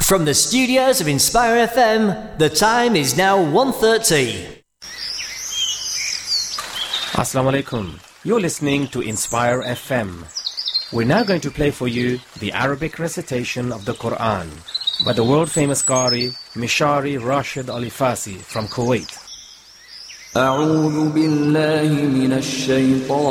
From the studios of Inspire FM, the time is now 1:30. Assalamu alaikum. You're listening to Inspire FM. We're now going to play for you the Arabic recitation of the Quran by the world-famous Qari Mishari Rashid Ali Fasi from Kuwait. أعوذ بالله من الشيطان